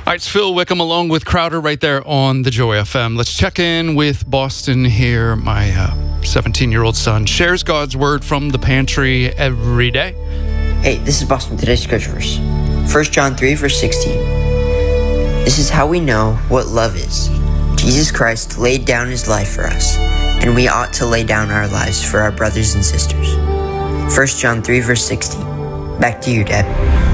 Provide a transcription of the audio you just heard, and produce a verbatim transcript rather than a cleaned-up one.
right, it's Phil Wickham along with Crowder right there on the Joy F M. Let's check in with Boston here. My uh, seventeen-year-old son shares God's word from the pantry every day. Hey, this is Boston. Today's scripture verse. First John three, verse sixteen. This is how we know what love is. Jesus Christ laid down his life for us, and we ought to lay down our lives for our brothers and sisters. First John three, verse sixteen. Back to you, Dad.